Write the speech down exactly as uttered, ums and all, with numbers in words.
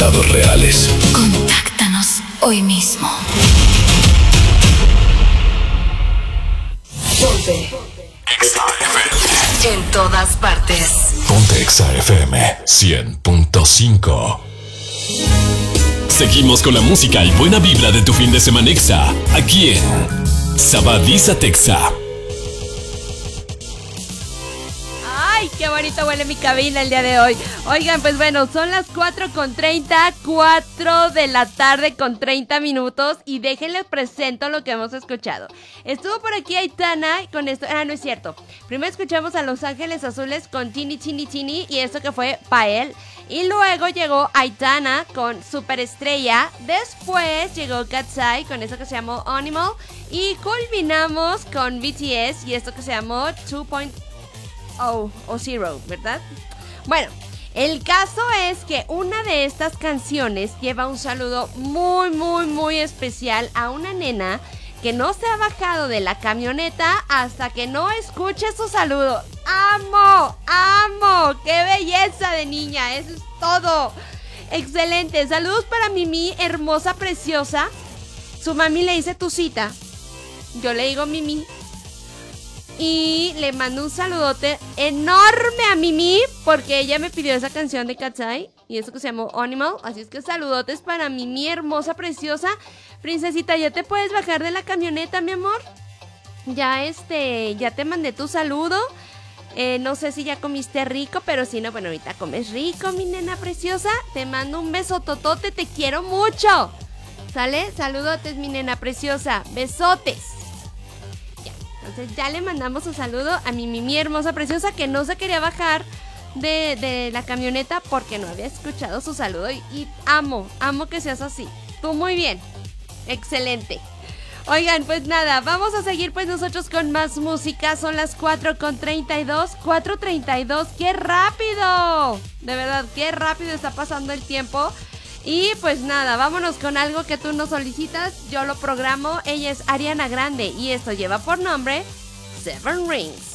resultados reales. Contáctanos hoy mismo. Ponte Exa F M. En todas partes. Ponte Exa F M cien punto cinco. Seguimos con la música y buena vibra de tu fin de semana Exa, aquí en Sabadisa Texa. Ay, qué bonito huele mi cabina el día de hoy. Oigan, pues bueno, son las cuatro con treinta, cuatro de la tarde con treinta minutos. Y déjenles presento lo que hemos escuchado. Estuvo por aquí Aitana con esto. Ah, no es cierto. Primero escuchamos a Los Ángeles Azules con Tini Tini Tini. Y esto que fue Pael. Y luego llegó Aitana con Superestrella. Después llegó Katsai con eso que se llamó Animal. Y culminamos con B T S y esto que se llamó dos punto cero o Zero, ¿verdad? Bueno, el caso es que una de estas canciones lleva un saludo muy, muy, muy especial a una nena que no se ha bajado de la camioneta hasta que no escuche su saludo. ¡Amo! ¡Amo! ¡Qué belleza de niña! Eso es todo. Excelente. Saludos para Mimi, hermosa, preciosa. Su mami le dice tu cita. Yo le digo Mimi. Y le mando un saludote enorme a Mimi porque ella me pidió esa canción de Katsai y eso que se llamó Animal. Así es que saludotes para Mimi, hermosa, preciosa. Princesita, ¿ya te puedes bajar de la camioneta, mi amor? Ya este, ya te mandé tu saludo. eh, No sé si ya comiste rico, pero si no, bueno, ahorita comes rico, mi nena preciosa. Te mando un beso totote, te quiero mucho. ¿Sale? Saludotes, mi nena preciosa. Besotes. Entonces ya le mandamos un saludo a mi Mimi hermosa preciosa que no se quería bajar de, de la camioneta porque no había escuchado su saludo y, y amo, amo que seas así. Tú muy bien, excelente. Oigan, pues nada, vamos a seguir pues nosotros con más música. Son las cuatro con treinta y dos, cuatro treinta y dos, ¡qué rápido! De verdad, qué rápido está pasando el tiempo. Y pues nada, vámonos con algo que tú nos solicitas, yo lo programo. Ella es Ariana Grande y esto lleva por nombre Seven Rings.